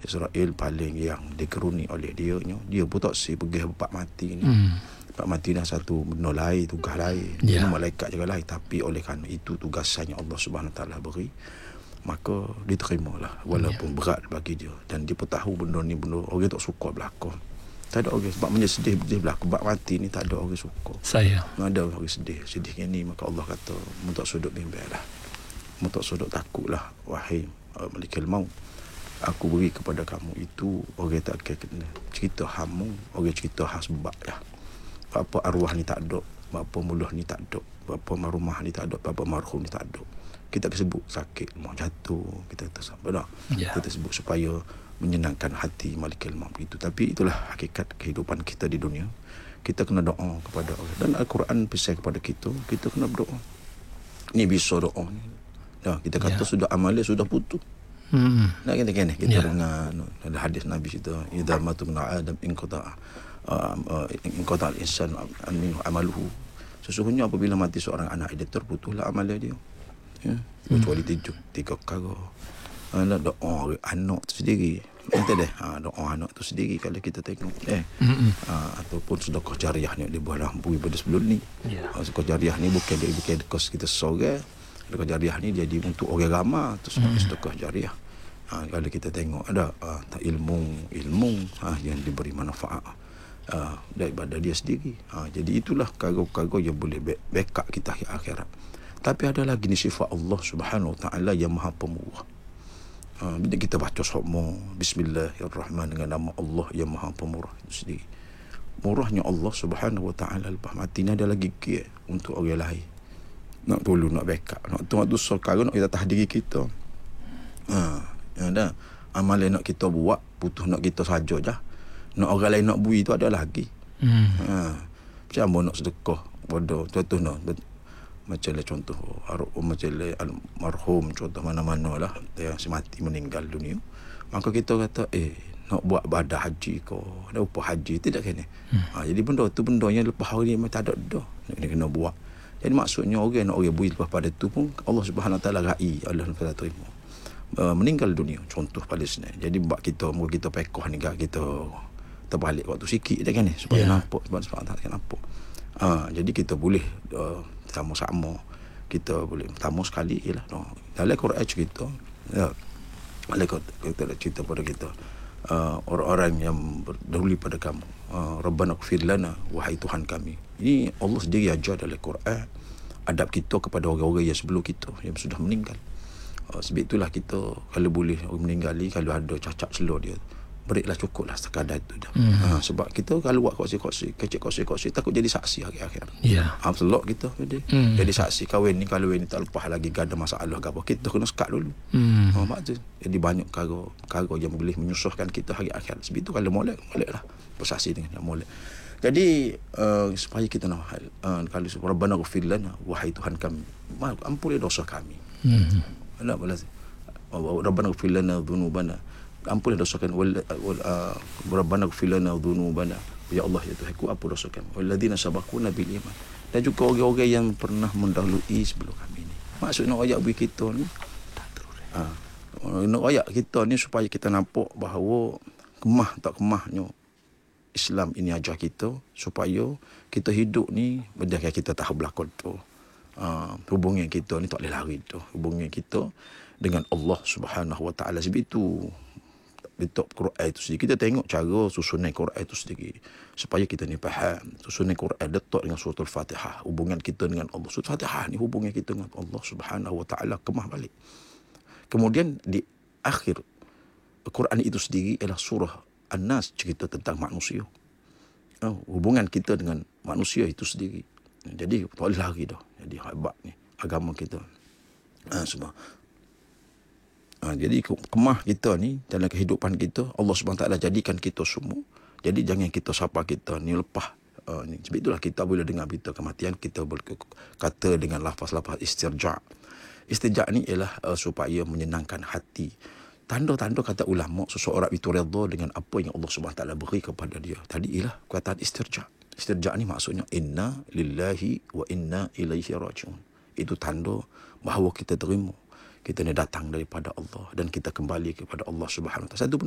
Israel paling yang dikeruni oleh dia pun tak pergi bapak mati ni. Bapak mati dah satu benda lain, tugas lain. Ini malaikat juga lain. Tapi oleh kerana itu tugasannya Allah Subhanahu Taala beri, maka diterimalah walaupun berat bagi dia. Dan dia pun tahu benda ni benda orang tak suka berlaku. Tak ada orang sebab sedih berlaku bab mati ni, tak ada orang suka. Ada orang sedih ni, maka Allah kata mutak sudut bimbanglah, mutak sudut takutlah wahai Malikul Maut. Aku beri kepada kamu itu orang tak kena cerita hamu, orang cerita khas sebab lah. Apa arwah ni tak ada, apa mulut ni tak ada, apa marumah ni tak ada, apa marhum ni tak ada. Kita sebut sakit, mau jatuh, kita kata sampai dah. Kita sebut supaya menyenangkan hati Malikul Maut itu. Tapi itulah hakikat kehidupan kita di dunia. Kita kena doa kepada Allah. Dan Al-Quran pesan kepada kita kena berdoa. Ni bisa doa ni. Kita kata sudah amalia sudah putus. Nak kita dengar ada hadis Nabi itu, idza matu min adam in qata al-insan min amaluhu. Sesungguhnya apabila mati seorang anak, dia terputuslah amalan dia. Kecuali tiga perkara. Doa anak tu sendiri. Kita doa anak tu sendiri kalau kita tengok ataupun sedekah jariah ni dia buat lampu pada sebelum ni. Sedekah jariah ni bukan kos kita seorang. Sedekah jariah ni jadi untuk orang ramai tu sedekah jariah. Kalau kita tengok ada ilmu yang diberi manfaat daripada dia sendiri. Jadi itulah perkara-perkara yang boleh backup kita di akhirat. Tapi ada lagi ni sifat Allah Subhanahu Wa Taala yang Maha Pemurah. Bila kita baca semua Bismillahirrahmanirrahim dengan nama Allah yang Maha Pemurah itu sendiri. Murahnya Allah Subhanahu Wa Taala lepas mati ni ada lagi kia untuk orang lain. Nak tolong, nak backup, nak tengok tu sekarang nak kita tahan diri kita. Ada amalan nak kita buat, putus nak kita saja je. Nak orang lain nak bui tu ada lagi. Macam mana nak sedekah pada contoh nak macam contoh macam almarhum, contoh mana-mana lah yang mati meninggal dunia, maka kita kata nak buat ibadah haji ko, ada upah haji tidak kena. Jadi benda tu benda yang lepas hari ni tak ada dah kena buat. Jadi maksudnya orang bui lepas pada tu pun Allah Subhanahu Wa Taala rai, Allah Taala terima. Meninggal dunia contoh Palestin. Jadi buat kita pekoh ni kita terbalik waktu sikit dah kan supaya nampak sebab tak nampak. Jadi kita boleh sama-sama kita boleh pertama sekali ialah dalam Quran cerita kita cerita pada kita orang-orang yang berdahulu pada kamu, Rabbana ighfir lana, wahai Tuhan kami. Ini Allah sendiri ajar dalam Quran adab kita kepada orang-orang yang sebelum kita yang sudah meninggal. Sebab itulah kita kalau boleh meninggali, kalau ada cacat celah dia, berilah cukuplah sekadar itu dah. Sebab kita kalau buat kongsi-kongsi takut jadi saksi akhir-akhir. Absolut kita jadi saksi kahwin ni, kalau ni tak lepas lagi gak ada masalah ke apa, kita kena sekat dulu. Maksud jadi banyak perkara yang boleh menyusahkan kita hari akhir. Sebab itu kalau molek lah bersaksi dengan yang molek. Jadi supaya kita nak kalau Rabbana ighfir lana, wahai Tuhan kami, ampuni dosa kami. Rabbana ighfir lana dhunubana, ampuni dosa kami. Rabbana ighfir lana dhunubana, ya Allah ya Tuhan ku ampuni dosa kami. Walladzina sabaquna bil iman, dan juga orang-orang yang pernah mendahului sebelum kami ni. Maksudnya ayat bagi kita ni ayat kita ni supaya kita nampak bahawa tak kemahnya Islam ini ajar kita supaya kita hidup ni berdasarkan kita tahu belakang tu. Hubungan kita ni tak boleh lari tu. Hubungan kita dengan Allah Subhanahu Wa Taala. Sebab itu letak Quran itu sendiri. Kita tengok cara susunan Quran itu sendiri supaya kita ni faham. Susunan Quran letak dengan surah Al-Fatihah, hubungan kita dengan Allah. Surah Al-Fatihah ni hubungan kita dengan Allah Subhanahu Wa Taala kemah balik. Kemudian di akhir Quran itu sendiri ialah surah An-Nas, cerita tentang manusia. Hubungan kita dengan manusia itu sendiri. Jadi tak boleh lari dah. Jadi hebat ni agama kita. Semua. Jadi kemah kita ni dalam kehidupan kita, Allah Subhanahu Taala jadikan kita semua. Jadi jangan kita sapa kita ni lepas ni. Sebab itulah kita bila dengar berita kematian, kita berkata dengan lafaz-lafaz istirja'. Istirja' ni ialah supaya menyenangkan hati. Tanda-tanda kata ulama seseorang itu redha dengan apa yang Allah Subhanahu Taala beri kepada dia. Tadi ialah perkataan istirja'. Istirja' ni maksudnya inna lillahi wa inna ilaihi raji'un. Itu tanda bahawa kita terima, kita ni datang daripada Allah dan kita kembali kepada Allah Subhanahu Taala. Satu